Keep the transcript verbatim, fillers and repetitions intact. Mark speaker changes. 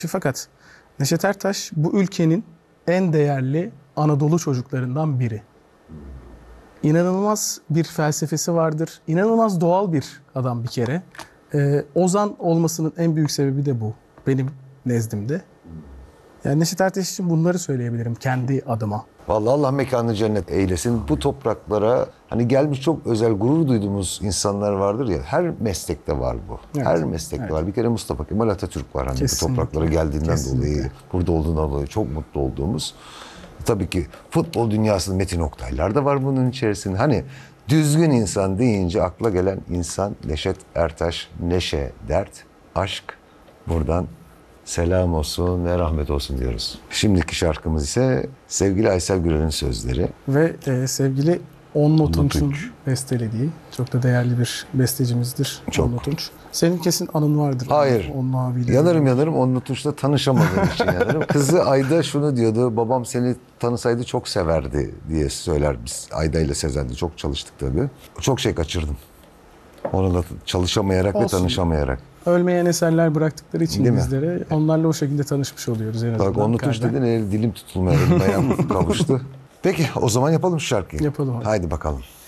Speaker 1: Fakat Neşet Ertaş bu ülkenin en değerli Anadolu çocuklarından biri. İnanılmaz bir felsefesi vardır. İnanılmaz doğal bir adam bir kere. Ee, Ozan olmasının en büyük sebebi de bu. Benim nezdimde. Yani Neşet Ertaş için bunları söyleyebilirim kendi adıma.
Speaker 2: Vallahi Allah mekanını cennet eylesin. Bu topraklara hani gelmiş çok özel gurur duyduğumuz insanlar vardır ya. Her meslekte var bu.
Speaker 1: Evet,
Speaker 2: Her meslekte
Speaker 1: evet.
Speaker 2: var. Bir kere Mustafa Kemal Atatürk var. Hani
Speaker 1: Kesinlikle.
Speaker 2: bu topraklara geldiğinden
Speaker 1: Kesinlikle.
Speaker 2: dolayı, burada olduğundan dolayı çok mutlu olduğumuz. Tabii ki futbol dünyasında Metin Oktaylar da var bunun içerisinde. Hani düzgün insan deyince akla gelen insan Neşet Ertaş, neşe, dert, aşk. Buradan selam olsun ve rahmet olsun diyoruz. Şimdiki şarkımız ise sevgili Aysel Gürel'in sözleri.
Speaker 1: Ve e, sevgili Onno
Speaker 2: Onno
Speaker 1: Tunç'un
Speaker 2: Tunç.
Speaker 1: bestelediği çok da değerli bir bestecimizdir
Speaker 2: Çok.
Speaker 1: Onno Tunç. Senin kesin anın vardır.
Speaker 2: Hayır.
Speaker 1: Onno abiyle.
Speaker 2: Yanarım yanarım Onno Tunç'la tanışamadığım için yanarım. Kızı Ayda şunu diyordu. Babam seni tanısaydı çok severdi diye söyler biz. Ayda ile Sezen'de çok çalıştık tabii. Çok şey kaçırdım. Onunla çalışamayarak
Speaker 1: Olsun.
Speaker 2: ve tanışamayarak.
Speaker 1: Ölmeyen eserler bıraktıkları için
Speaker 2: Değil mi?
Speaker 1: bizlere onlarla o şekilde tanışmış oluyoruz en azından.
Speaker 2: Bak Onno Tunç
Speaker 1: kalben.
Speaker 2: dedin el dilim tutulmaya, elim ayağım kavuştu. Peki o zaman yapalım şu şarkıyı.
Speaker 1: Yapalım hadi.
Speaker 2: Haydi bakalım.